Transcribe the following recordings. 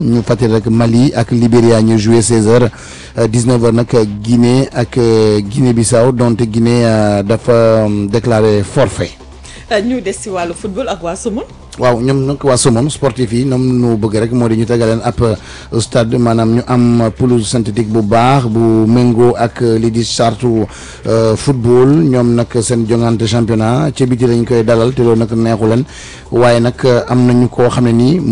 ñu fàttali rek Mali ak Libéria ñu joué 16h 19h nag Guinée ak Guinée-Bissau donte Guinée dafa déclaré forfait. ñu des si wàllu football ak waa Somone. waaw ñoom nag waa Somone sportif yi ñoom nu bëgg rek moo di ñu tegaleen ab stade maanaam ñu am pelouse synthétique bu baax bu méngoo ak li di chartu football ñoom nag seen jongante championnat ci biti lañ koy dalal te loolu nag neexu leen waaye nag am nañu koo xam ne nii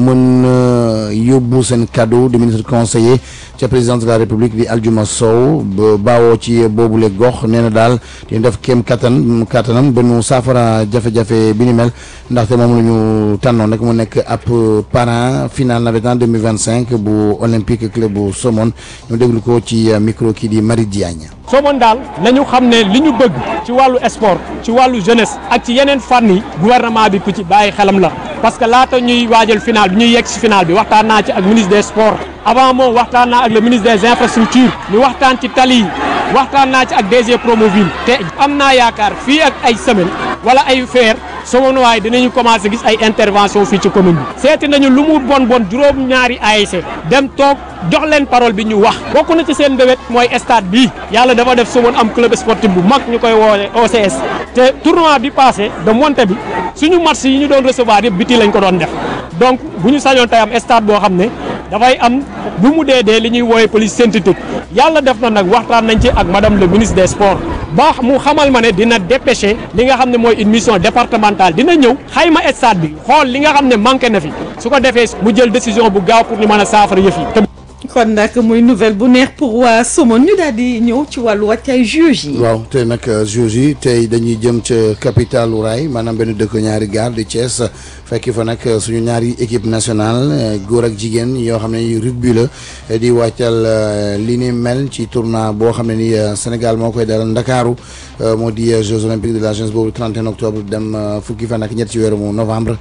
mën yóbbu seen cadeau du ministre conseiller ca présidence de la république di Aljuma Sow baawoo ci boobule gox nee na daal di def kéem kattanam ba nu saafara jafe-jafe bi ni mel ndaxte moom la ñu tànnoon rek mu nekk ab parrain final navétane 2025 bu olympique club bu Somone ñu déglu ko ci micro kii di Marie Diagne. Somone daal nañu xam ne li ñu bëgg ci wàllu sport ci wàllu jeunesse ak ci yeneen fànn yi gouvernement bi ku ci bàyyi xelam la parce que laata ñuy waajal final bi ñuy yegg si final bi waxtaan naa ci ak ministre des sports avant moom waxtaan naa ak le ministre des infrastructures ñu waxtaan ci tali yi waxtaan naa ci ak DG Promoville te am naa yaakaar fii ak ay semaine wala ay weer Somone waaye dinañu commencé gis ay intervention fii ci commune bi seeti nañu lu mu bon juróom-ñaari ASC dem toog jox leen parole bi ñu wax bokk na ci seen mbébét mooy stade bii yàlla dafa def Somone am club sportif bu mag ñu koy woowe OCS te tournoi bi passé de monté bi suñu match yi ñu doon recevoir yëpp biti lañ ko doon def donc bu ñu sañoon tey am stade boo xam ne dafay am bu mu dee li ñuy woowe police synthétique yàlla def na nag waxtaan nañ ci ak madame le ministre des sports ba mu xamal ma ne dina dépêcher li nga xam ne mooy une mission départementale dina ñëw xayma stade bi xool li nga xam ne manqué na fi su ko defee mu jël décision bu gaaw pour ñu mën a saafara yëf yi. kon nag muy nouvelle bu neex pour waa Somone ñu daal di ñëw ci wàllu wàccaay juge yi. waaw tey nag juge yi tey dañuy jëm ca capitalu raay maanaam benn dëkk ñaari gaar di Thiès fekki fa nag suñu ñaari équipe nationale góor ak jigéen yoo xam ne rugby la di wàccal li ni mel ci tournoi boo xam ne ni Sénégal moo koy dalal Ndakaaru moo di Jeux olympiques de la jeunesse boobu 31 octobre dem fukki fan ak ñett ci weeru novembre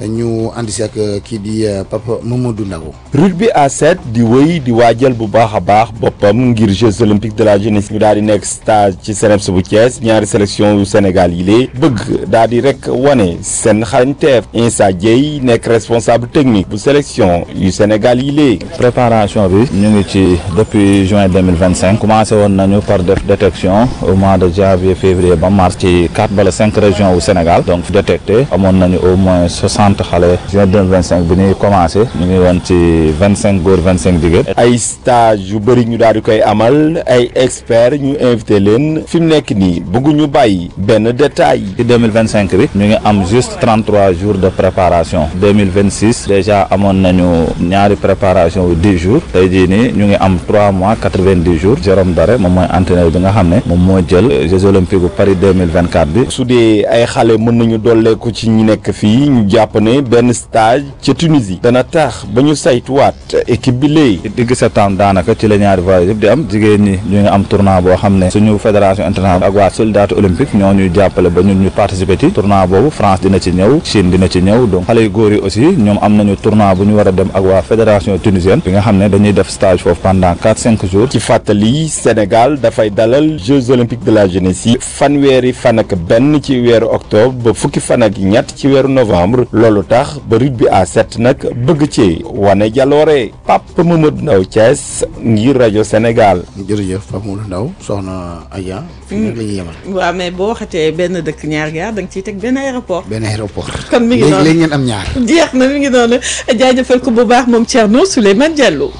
ñu andi si ak kii di Papa Mamadou Ndaw. rugby à 7 di wéy di waajal bu baax a baax boppam ngir Jeux olympiques de la jeunesse ñu daal di nekk stage ci CNEPS bu Thiès ñaari sélection yu Sénégal yi lée bëgg daal di rek wane seen xarañteef Insa Dieye nekk responsable technique bu sélection yu Sénégal yi lée préparation bi ñu ngi ci depuis juin 2025 commencé woon nañu par def détection au mois de janvier février ba mars ci 4 wala 5 régions wu Sénégal donc détecté amoon nañu au moins 60 xale juin 2025 bi ñuy commencé ñu ngi woon ci 25 góor 25 jigéen ay stage yu bëri ñu daal di koy amal ay experts ñu invité leen fi mu nekk nii bëgguñu bàyyi benn détail ci 2025 bi ñu ngi am juste 33 jours de préparation 2026 déjà amoon nañu ñaari préparation yu 10 jours tey jii nii ñu ngi am 3 mois 90 jours Jérôme Daré moom mooy entraîneur bi nga xam ne moom moo jël Jeux olympiques bu Paris 2024 bi. su dee ay xale mën nañu dolleeku ci ñi nekk fii ñu jàpp ne benn stage ca Tunisie dana tax ba ñu saytuwaat équipe bi léegi. digg septembre daanaka ci la ñaari voyage yëpp di am jigéen ñi ñu ngi am tournoi boo xam ne suñu fédération internationale ak waa soldats olympique ñoo ñuy jàppale ba ñun ñu participer ci tournoi boobu France dina ci ñëw Chine dina ci ñëw donc xale yu góor yi aussi ñoom am nañu tournoi bu ñu war a dem ak waa fédération tunisienne bi nga xam ne dañuy def stage foofu pendant 4-5 jours. ci fàttali Sénégal dafay dalal Jeux olympiques de la jeunesse yi fanweeri fan ak benn ci weeru octobre ba fukki fan ak ñett ci weeru novembre loolu tax ba rugby à 7 nag bëgg ci wane jaloore Papa Mamadou Ndaw Thiès ngir rajo Sénégal. jërëjëf Papa Mamadou Ndaw soxna Adja. fi nekk la ñuy yemal. waaw mais boo waxatee benn dëkk ñaar gaar da nga ciy teg benn aéroport. benn aéroport. kon mi ngi noonu léegi ngeen am ñaar. jeex na mi ngi noonu jaajëfal ko bu baax moom Thierno Souleymane Diallo.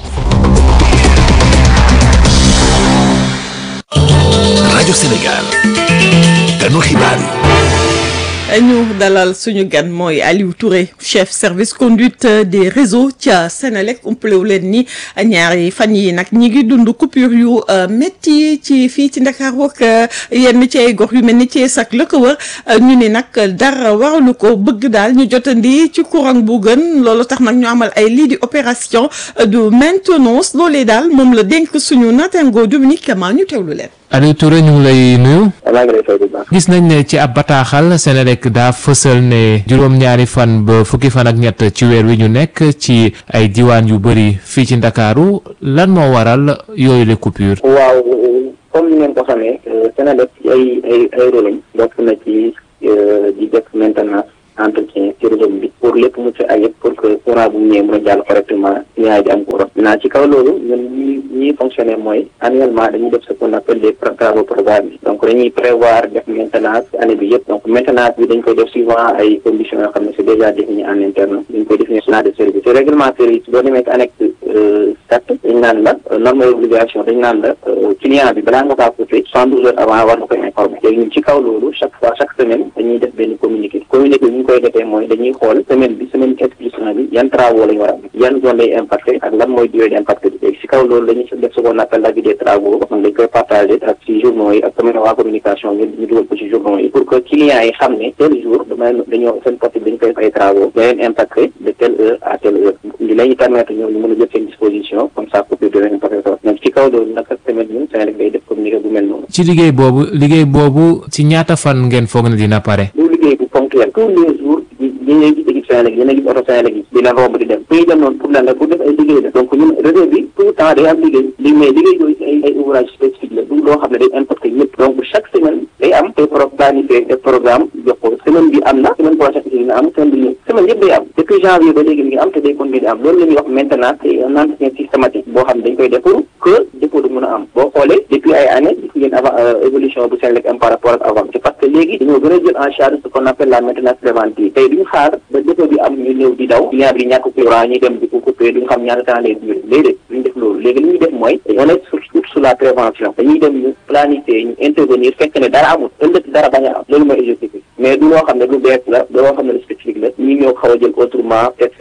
rajo Sénégal. ganu xibaar yi. ñu dalal suñu gan mooy Aliou Touré chef service conduite des réseaux ca Sénélec umpalewu leen ni ñaari fan yi nag ñi ngi dund coupure yu métti ci fii ci Ndakaaru ak yenn ci ay gox yu mel ni Thiès ak la ko wër ñu ni nag dara waralu ko bëgg daal ñu jotandi ci courant bu gën loolu tax nag ñu amal ay lii di opération de maintenance loolee daal moom la dénk suñu naataango Dominique Kama ñu teewlu leen. Aliou Touré ñu ngi lay nuyu. gis nañ ne ci ab bataaxal Sénélec daa fësal ne juróom-ñaari fan ba fukki fan ak ñett ci weer wi ñu nekk ci ay diwaan yu bëri fii ci Ndakaaru lan moo waral yooyu les coupures. waaw comme ni ngeen ko xamee Sénélec ci ay rôle bokk na ci di def maintenance entretien ci réseau bi pour lépp mu ci ay pour que courant bu ñëwee mën a jàll correctement ñaay di am courant. maintenant ci kaw loolu ñun ñi fonctionner mooy annuellement dañuy def ce qu'on appelle des travaux programmés donc dañuy prévoir def maintenance année bi yëpp donc maintenance bi dañ koy def suivant ay conditions yoo xam ne c'est déjà défini en interne dañ koy définir plan de service. te règlement service boo demee annexe 7 dañ naan la norme obligation dañ naan la client bi balaa nga kaa coupé 72 heures avant war na koy informer. léegi ñun ci kaw loolu chaque semaine dañuy def benn communiqué bi ñu koy defee mooy dañuy xool semaine exclusivement bi yan travaux lañu war a am yan zone lay impacté ak lan mooy durée d'impact bi. léegi ci kaw loolu dañuy def ce qu'on appelle l'avis des travaux dañ koy partagé ak ci journaux yi ak commune waa communication ñu dugal ko ci journaux yi pour que clients yi xam ne tel jour dañoo seen portable dañu koy fay travaux da leen impacté de telle heure à telle heure li lañu permettre ñoom ñu mën a jël seen disposition comme ça coupure de leen impacté donc ci kaw loolu nag semaine ñun Senelec day def communiqué bu mel noonu. ci liggéey boobu ci ñaata fan ngeen foog na dina pare. du liggéey bu ponctuel tous les jours yi ngay gis équipe Senelec yi gis oto Senelec yi dina romb di dem fu ñu dem noonu pour lan la pour def ay liggéey la donc ñun réseau bi tout le temps day am liggéey mais liggéey yooyu ay ouvrage spécifique la du loo xam ne day impacté ñëpp donc chaque semaine day am ay planifié des programme jox ko semaine bi am na semaine prochaine dina am semaine bi ñëw semaine yëpp day am depuis janvier ba léegi mi ngi am te day continuer di am loolu la ñuy wax maintenant c'est un entretien systématique boo xam ne dañ koy def pour que dépôt du mën a am boo xoolee depuis ay années gis ngeen avant évolution bu Senelec am par rapport ak avant c'est parce que léegi dañoo gën a jël en charge ce qu'on appelle la maintenance préventive tey duñu xaar ba dépôt bi am ñu ñëw di daw client bi ñàkk courant ñuy dem di ko coupé duñu xam ñaata temps lay durer léegi duñu def loolu léegi li ñuy def mooy on est sur la prévention dañuy dem ñu planifier ñu intervenir fekk ne dara amul ëllëg dara bañ a am loolu mooy objectif bi mais du loo xam ne lu bees la du loo xam ne lu spécifique la ñi ñoo xaw a jël autrement peut-être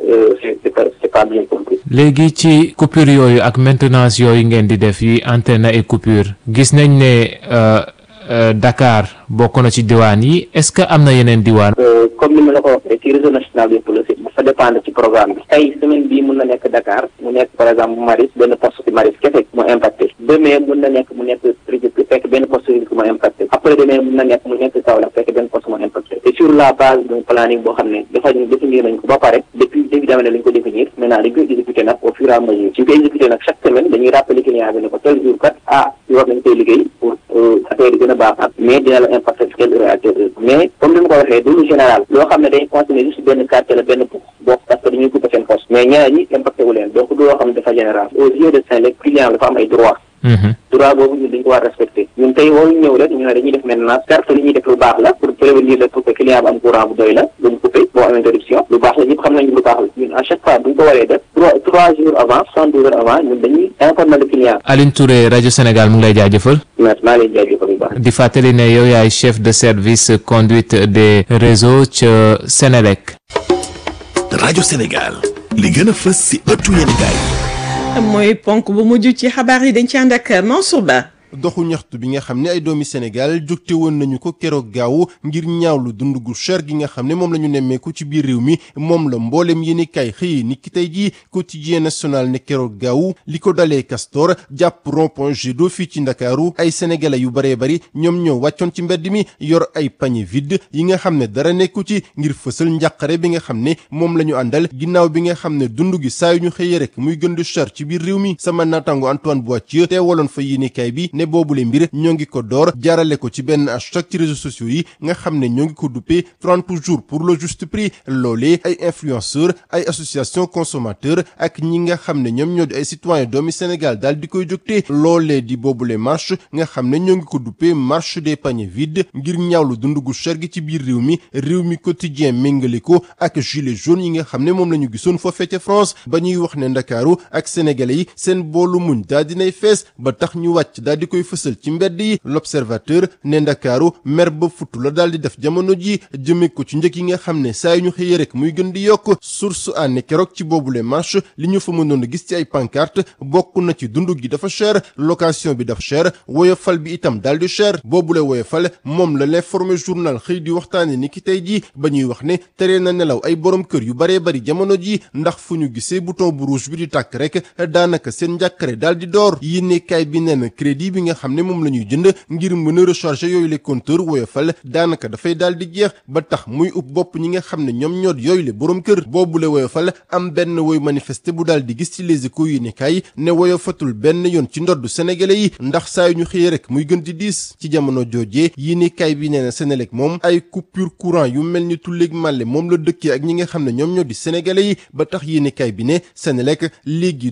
c'est pas bien compris. léegi ci coupure yooyu ak maintenance yooyu ngeen di def yi antenne ay coupure gis nañ ne Dakar bokk na ci diwaan yi est-ce que am na yeneen diwaan. comme ni ma la ko waxee ci réseau national des policiers dafa dépendre ci programme bi tey semaine bii mën na nekk Dakar mu nekk par exemple Maris benn poste ci Maris kese mu impacté demain mën na nekk mu nekk Rufisque fekk benn poste Rufisque mu impacté après demain mën na nekk mu nekk Kaolack fekk benn poste mu impacté et sur la base d'un planning boo xam ne dafa définir nañ ko ba pare depuis début d'année lañ ko définir maintenant dañ koy exécuter nag au fur et à mesure suñ koy exécuter nag chaque semaine dañuy rappeler client bi ne ko tel jour kat ci war nañ koy liggéey pour affaire yi gën a baaxaat mais dina la impacté ci quelle heure à quelle heure mais comme ni ma ko waxee du lu général loo xam ne day continuer juste benn quartier la benn bokk parce que dañuy couper seen poste mais ñeneen ñi impacté wu leen donc du loo xam ne dafa général aux yeux de Senelec client dafa am ay droit droit boobu ñun dañ ko war respecté ñun tey waruñu ñëw rek ñu ne dañuy def maintenant certes li ñuy def lu baax la pour prévenir la pour que client bi am courant bu doy la duñ coupé boo am interruption lu baax la ñëpp xam nañu lu baax la ñun à chaque fois buñ ko waree def trois jours avant 72 heures avant ñun dañuy informer le client. Aline Touré rajo Sénégal mu ngi lay jaajëfal. maa ngi lay jaajëfal bu baax. di fàttali ne yow yaay chef de service conduite des réseaux ca Senelec. rajo Sénégal li gën a fës si ëttu yéenekaay. mooy ponk bu mujj ci xabaar yi dañ ci ànd ak Mansour Ba. doxu ñaxtu bi nga xam ne ay doomi Sénégal jógte woon nañu ko keroog gaaw ngir ñaawlu dund gu cher gi nga xam ne moom la ñu nemmeeku ci biir réew mi moom la mboolem yéenekaay xëyee ni ki tey jii quotidien national ne keroog gaaw li ko dalee Castor jàpp rond-point Jet d'eau fii ci Ndakaaru ay sénégalais yu baree bari ñoom ñoo wàccoon ci mbedd mi yor ay panier vide yi nga xam ne dara nekku ci ngir fësal njàqare bi nga xam ne moom la ñu àndal ginnaaw bi nga xam ne dund gi saa yu ñu xëyee rek muy gën di cher ci biir réew mi sama naataango Antoine Boitier teewaloon fa yéenekaay bi boobule mbir ñoo ngi ko door jaarale ko ci benn hashtag ci réseaux sociaux yi nga xam ne ñoo ngi ko duppee 30 jours pour le juste prix loolee ay influenceurs ay association consommateurs ak ñi nga xam ne ñoom ñoo di ay citoyens doomi Sénégal daal di koy jógtee loolee di boobule marche nga xam ne ñoo ngi ko duppee marche des paniers vides ngir ñaawlu dund gu cher gi ci biir réew mi quotidien méngale ko ak gilet jaune yi nga xam ne moom la ñu gisoon foofee ca France ba ñuy wax ne Ndakaaru ak sénégalais yi seen boolu muñ daal dinay fees ba tax ñu wàcc daal di koy fësal ci mbedd yi l'observateur ne Ndakaaru mer ba futu la daal di def jamono ji jëme ko ci njëkk yi nga xam ne saa yu ñu xëyee rek muy gën di yokk source àne keroog ci boobule marche li ñu fa mënoon a gis ci ay pancarte bokk na ci dund gi dafa cher location bi dafa cher woyofal bi itam daal di cher boobule woyofal moom la l'informé journal xëy di waxtaane ni ki tey ji ba ñuy wax ne tere na nelaw ay borom kër yu baree bari jamono ji ndax fu ñu gisee bouton bu rouge bi di tàkk rek daanaka seen njàkkare daal di door yéenekaay bi nee na crédit bi nga xam ne moom la ñuy jënd ngir mën a recharger yooyu les compteurs woyofal daanaka dafay daal di jeex ba tax muy ub bopp ñi nga xam ne ñoom ñoot yooyu le borom kër boobu la woyofal am benn woy manifesté bu daal di gis ci les échos yi ne kay ne woyofatul benn yoon ci ndoddu sénégalais yi ndax saa yu ñu xëyee rek muy gën di diis ci jamono joojee yi ni kay bi nee na Senelec moom ay coupure courant yu mel ni tulleeg màlle moom la dëkkee ak ñi nga xam ne ñoom ñoo di sénégalais yi ba tax yi ni kay bi ne Senelec léegi